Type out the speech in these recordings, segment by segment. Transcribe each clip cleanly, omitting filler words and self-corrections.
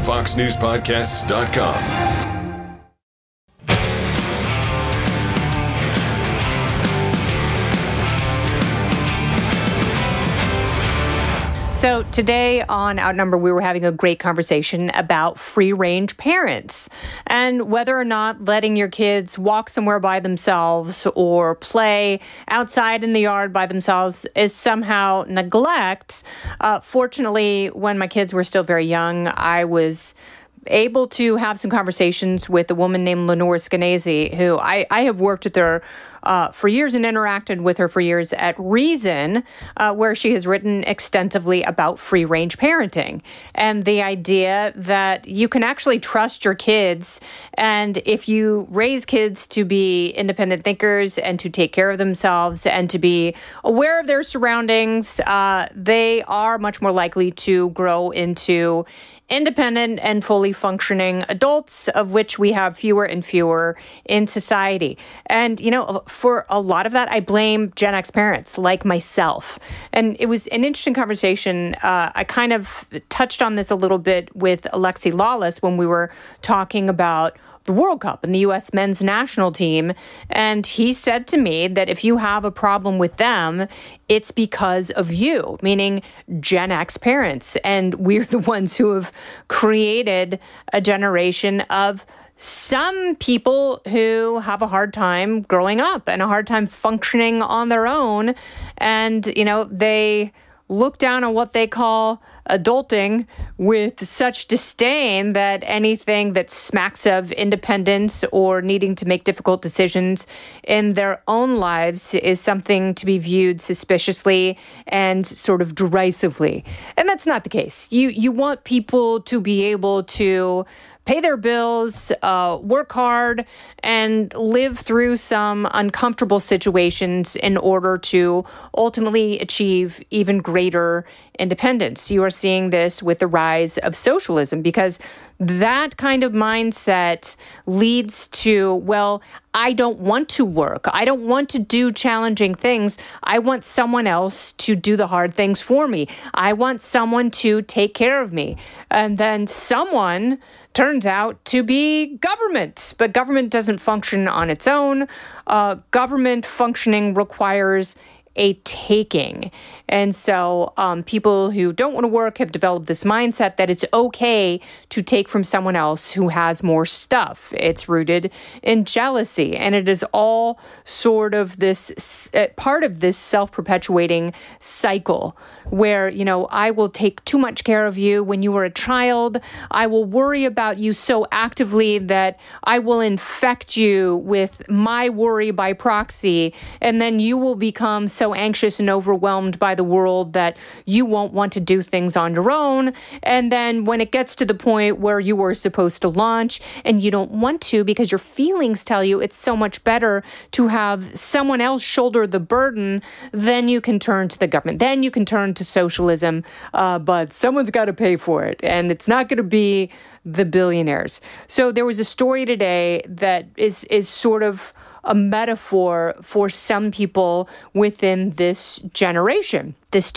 FoxNewsPodcasts.com. So today on Outnumbered, we were having a great conversation about free-range parents and whether or not letting your kids walk somewhere by themselves or play outside in the yard by themselves is somehow neglect. Fortunately, when my kids were still very young, I was able to have some conversations with a woman named Lenore Skenazy, who I have worked with her for years and interacted with her for years at Reason, where she has written extensively about free-range parenting and the idea that you can actually trust your kids. And if you raise kids to be independent thinkers and to take care of themselves and to be aware of their surroundings, they are much more likely to grow into independent and fully functioning adults, of which we have fewer and fewer in society. And, you know, for a lot of that, I blame Gen X parents like myself. And it was an interesting conversation. I kind of touched on this a little bit with Alexi Lawless when we were talking about the World Cup and the U.S. men's national team. And he said to me that if you have a problem with them, it's because of you, meaning Gen X parents. And we're the ones who have created a generation of some people who have a hard time growing up and a hard time functioning on their own. And, you know, they look down on what they call adulting with such disdain that anything that smacks of independence or needing to make difficult decisions in their own lives is something to be viewed suspiciously and sort of derisively. And that's not the case. You want people to be able to pay their bills, work hard, and live through some uncomfortable situations in order to ultimately achieve even greater independence. You are seeing this with the rise of socialism because that kind of mindset leads to, well, I don't want to work. I don't want to do challenging things. I want someone else to do the hard things for me. I want someone to take care of me. And then someone turns out to be government. But government doesn't function on its own. Government functioning requires a taking. And so people who don't want to work have developed this mindset that it's okay to take from someone else who has more stuff. It's rooted in jealousy. And it is all sort of this part of this self-perpetuating cycle where, you know, I will take too much care of you when you were a child. I will worry about you so actively that I will infect you with my worry by proxy. And then you will become so anxious and overwhelmed by the world that you won't want to do things on your own. And then when it gets to the point where you were supposed to launch and you don't want to because your feelings tell you it's so much better to have someone else shoulder the burden, then you can turn to the government. Then you can turn to socialism, but someone's got to pay for it. And it's not going to be the billionaires. So there was a story today that is sort of a metaphor for some people within this generation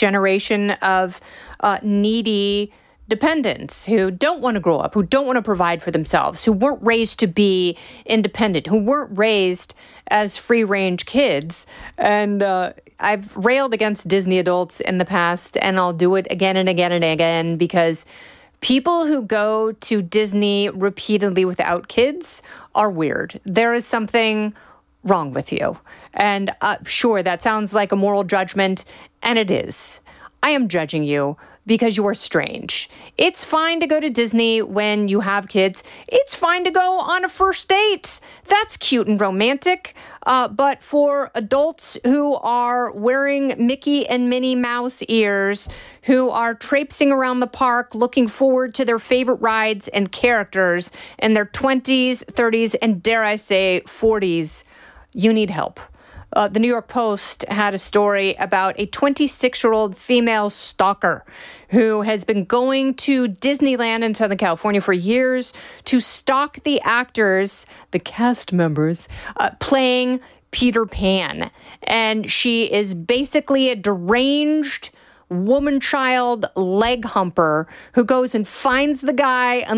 of needy dependents who don't want to grow up, who don't want to provide for themselves, who weren't raised to be independent, who weren't raised as free-range kids. And I've railed against Disney adults in the past, and I'll do it again and again and again because people who go to Disney repeatedly without kids are weird. There is something wrong with you. And sure, that sounds like a moral judgment, and it is. I am judging you because you are strange. It's fine to go to Disney when you have kids. It's fine to go on a first date. That's cute and romantic. But for adults who are wearing Mickey and Minnie Mouse ears, who are traipsing around the park looking forward to their favorite rides and characters in their 20s, 30s, and dare I say 40s, you need help. The New York Post had a story about a 26-year-old female stalker who has been going to Disneyland in Southern California for years to stalk the actors, the cast members, playing Peter Pan. And she is basically a deranged woman-child leg humper who goes and finds the guy